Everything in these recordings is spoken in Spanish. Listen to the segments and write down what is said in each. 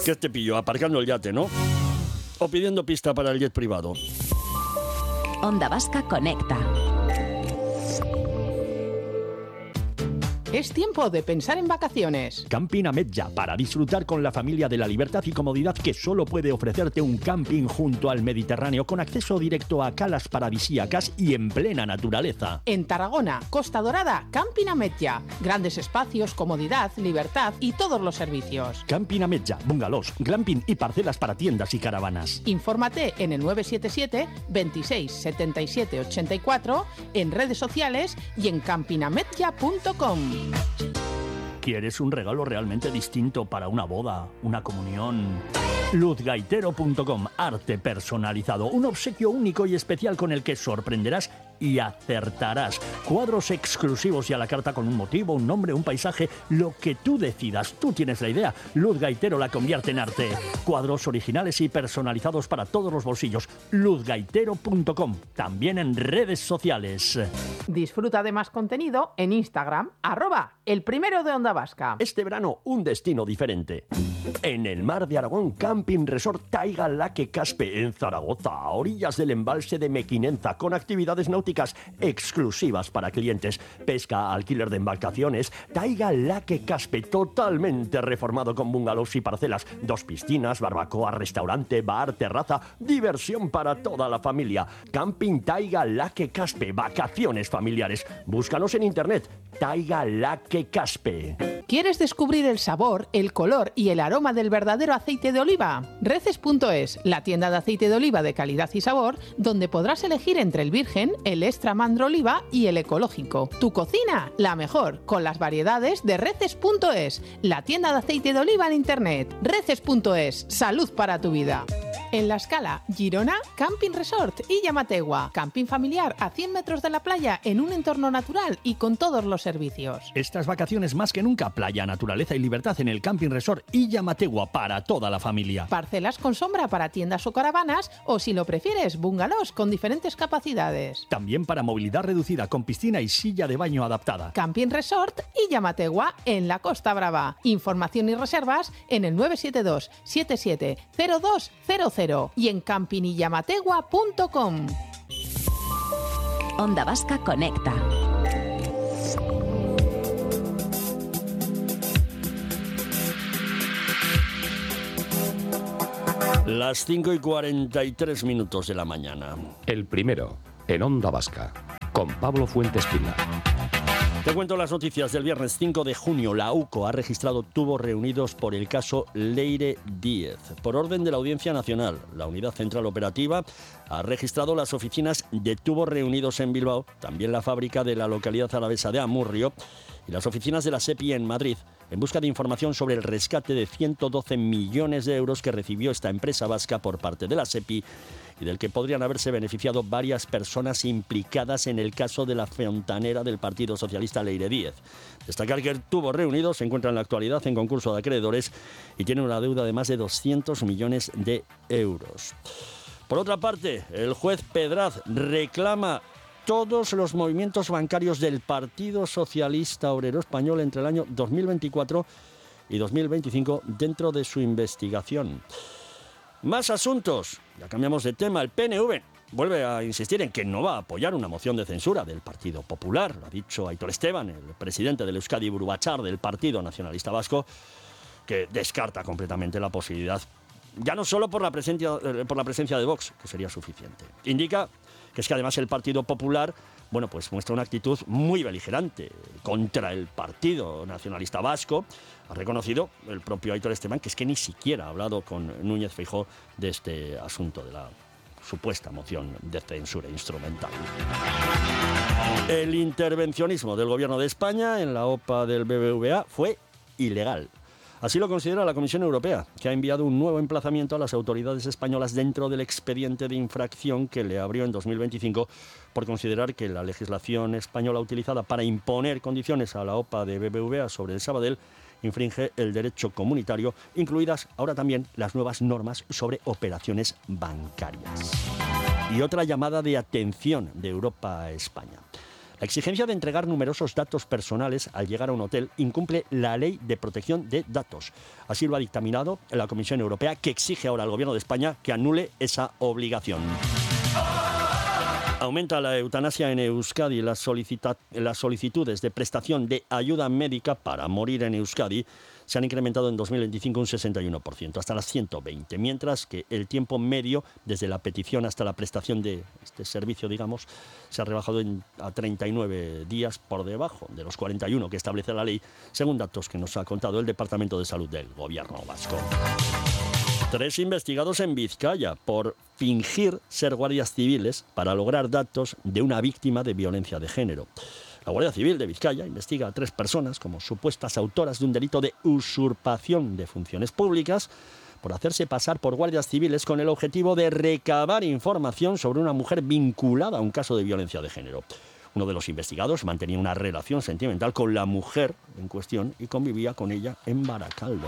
¿Qué te pillo? Aparcando el yate, ¿no? O pidiendo pista para el jet privado. Onda Vasca Conecta. Es tiempo de pensar en vacaciones. Camping Ametlla, para disfrutar con la familia de la libertad y comodidad que solo puede ofrecerte un camping junto al Mediterráneo, con acceso directo a calas paradisíacas y en plena naturaleza. En Tarragona, Costa Dorada, Camping Ametlla. Grandes espacios, comodidad, libertad y todos los servicios. Camping Ametlla, bungalows, glamping y parcelas para tiendas y caravanas. Infórmate en el 977 26 77 84, en redes sociales y en campingametlla.com. ¿Quieres un regalo realmente distinto para una boda, una comunión? Luzgaitero.com, arte personalizado, un obsequio único y especial con el que sorprenderás y acertarás. Cuadros exclusivos y a la carta con un motivo, un nombre, un paisaje, lo que tú decidas. Tú tienes la idea. Luz Gaitero la convierte en arte. Cuadros originales y personalizados para todos los bolsillos. Luzgaitero.com, también en redes sociales. Disfruta de más contenido en Instagram, @elprimero de Onda Vasca. Este verano, un destino diferente. En el mar de Aragón, Camping Resort Taiga Laque Caspe, en Zaragoza, a orillas del embalse de Mequinenza, con actividades náuticas exclusivas para clientes, pesca, alquiler de embarcaciones. Taiga Laque Caspe, totalmente reformado con bungalows y parcelas, 2 piscinas, barbacoa, restaurante, bar, terraza, diversión para toda la familia. Camping Taiga Laque Caspe, vacaciones familiares. Búscanos en internet, Taiga Laque Caspe. ¿Quieres descubrir el sabor, el color y el aroma del verdadero aceite de oliva? Reces.es, la tienda de aceite de oliva de calidad y sabor, donde podrás elegir entre el virgen, el extra mandro oliva y el ecológico. Tu cocina, la mejor, con las variedades de Reces.es, la tienda de aceite de oliva en internet. Reces.es, salud para tu vida. En La Escala, Girona, Camping Resort y Llamategua. Camping familiar a 100 metros de la playa en un entorno natural y con todos los servicios. Estas vacaciones más que nunca, playa, naturaleza y libertad en el Camping Resort y Llamategua para toda la familia. Parcelas con sombra para tiendas o caravanas, o si lo prefieres, bungalows con diferentes capacidades. También para movilidad reducida con piscina y silla de baño adaptada. Camping Resort y Llamategua en la Costa Brava. Información y reservas en el 972 77 0200 y en campingyamategua.com. Onda Vasca Conecta. Las 5:43 de la mañana. El primero, en Onda Vasca, con Pablo Fuentes Pilar. Te cuento las noticias del viernes 5 de junio. La UCO ha registrado tubos reunidos por el caso Leire Díez. Por orden de la Audiencia Nacional, la Unidad Central Operativa ha registrado las oficinas de tubos reunidos en Bilbao, también la fábrica de la localidad alavesa de Amurrio y las oficinas de la SEPI en Madrid, en busca de información sobre el rescate de 112 millones de euros que recibió esta empresa vasca por parte de la SEPI y del que podrían haberse beneficiado varias personas implicadas en el caso de la fontanera del Partido Socialista Leire Díez. Destacar que el tubo reunido se encuentra en la actualidad en concurso de acreedores y tiene una deuda de más de 200 millones de euros. Por otra parte, el juez Pedraz reclama todos los movimientos bancarios del Partido Socialista Obrero Español entre el año 2024 y 2025 dentro de su investigación. Más asuntos. Ya cambiamos de tema. El PNV vuelve a insistir en que no va a apoyar una moción de censura del Partido Popular. Lo ha dicho Aitor Esteban, el presidente del Euskadi Buru Batzar del Partido Nacionalista Vasco, que descarta completamente la posibilidad, ya no solo por la presencia de Vox, que sería suficiente. Indica que es que además el Partido Popular, bueno, pues muestra una actitud muy beligerante contra el Partido Nacionalista Vasco. Ha reconocido el propio Aitor Esteban que es que ni siquiera ha hablado con Núñez Feijóo de este asunto de la supuesta moción de censura instrumental. El intervencionismo del Gobierno de España en la OPA del BBVA fue ilegal. Así lo considera la Comisión Europea, que ha enviado un nuevo emplazamiento a las autoridades españolas dentro del expediente de infracción que le abrió en 2025 por considerar que la legislación española utilizada para imponer condiciones a la OPA de BBVA sobre el Sabadell infringe el derecho comunitario, incluidas ahora también las nuevas normas sobre operaciones bancarias. Y otra llamada de atención de Europa a España. La exigencia de entregar numerosos datos personales al llegar a un hotel incumple la Ley de Protección de Datos. Así lo ha dictaminado la Comisión Europea, que exige ahora al Gobierno de España que anule esa obligación. Aumenta la eutanasia en Euskadi. Las solicitudes de prestación de ayuda médica para morir en Euskadi se han incrementado en 2025 un 61%, hasta las 120, mientras que el tiempo medio desde la petición hasta la prestación de este servicio, digamos, se ha rebajado a 39 días, por debajo de los 41 que establece la ley, según datos que nos ha contado el Departamento de Salud del Gobierno vasco. 3 investigados en Vizcaya por fingir ser guardias civiles para lograr datos de una víctima de violencia de género. La Guardia Civil de Vizcaya investiga a 3 personas como supuestas autoras de un delito de usurpación de funciones públicas por hacerse pasar por guardias civiles con el objetivo de recabar información sobre una mujer vinculada a un caso de violencia de género. Uno de los investigados mantenía una relación sentimental con la mujer en cuestión y convivía con ella en Baracaldo.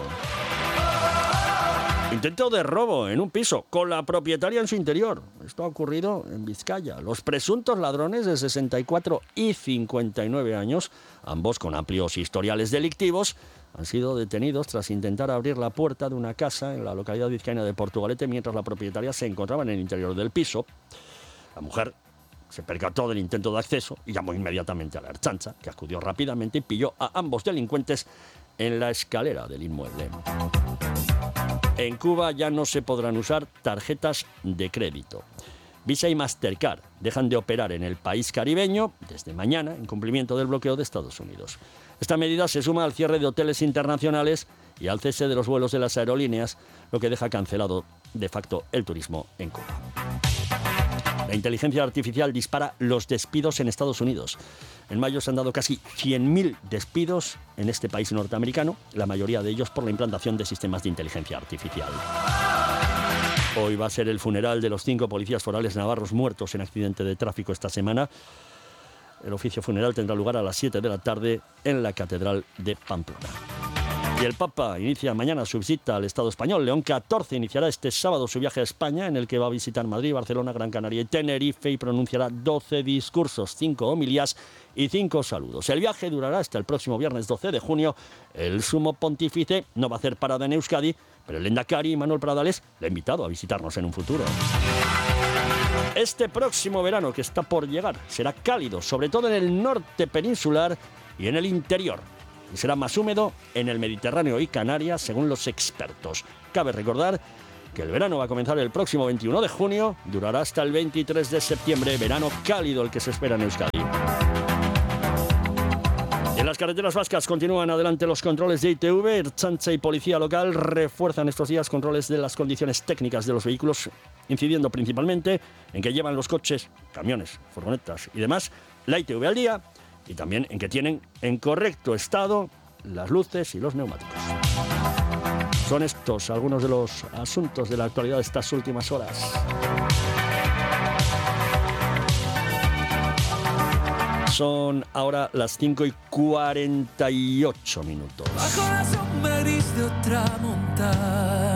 Intento de robo en un piso con la propietaria en su interior. Esto ha ocurrido en Vizcaya. Los presuntos ladrones de 64 y 59 años, ambos con amplios historiales delictivos, han sido detenidos tras intentar abrir la puerta de una casa en la localidad vizcaína de Portugalete mientras la propietaria se encontraba en el interior del piso. La mujer se percató del intento de acceso y llamó inmediatamente a la Ertzaintza, que acudió rápidamente y pilló a ambos delincuentes en la escalera del inmueble. En Cuba ya no se podrán usar tarjetas de crédito. Visa y Mastercard dejan de operar en el país caribeño desde mañana en cumplimiento del bloqueo de Estados Unidos. Esta medida se suma al cierre de hoteles internacionales y al cese de los vuelos de las aerolíneas, lo que deja cancelado de facto el turismo en Cuba. La inteligencia artificial dispara los despidos en Estados Unidos. En mayo se han dado casi 100.000 despidos en este país norteamericano, la mayoría de ellos por la implantación de sistemas de inteligencia artificial. Hoy va a ser el funeral de los 5 policías forales navarros muertos en accidente de tráfico esta semana. El oficio funeral tendrá lugar a las 7 de la tarde en la Catedral de Pamplona. Y el Papa inicia mañana su visita al Estado español. León XIV iniciará este sábado su viaje a España, en el que va a visitar Madrid, Barcelona, Gran Canaria y Tenerife, y pronunciará 12 discursos, 5 homilías y 5 saludos. El viaje durará hasta el próximo viernes 12 de junio. El sumo pontífice no va a hacer parada en Euskadi, pero el Lehendakari Manuel Pradales le ha invitado a visitarnos en un futuro. Este próximo verano que está por llegar será cálido, sobre todo en el norte peninsular y en el interior. Y será más húmedo en el Mediterráneo y Canarias, según los expertos. Cabe recordar que el verano va a comenzar el próximo 21 de junio, durará hasta el 23 de septiembre, verano cálido el que se espera en Euskadi. En las carreteras vascas continúan adelante los controles de ITV. Ertzaintza y Policía Local refuerzan estos días controles de las condiciones técnicas de los vehículos, incidiendo principalmente en que llevan los coches, camiones, furgonetas y demás la ITV al día, y también en que tienen en correcto estado las luces y los neumáticos. Son estos algunos de los asuntos de la actualidad de estas últimas horas. Son ahora las 5:48. Bajo la sombra gris de otra montaña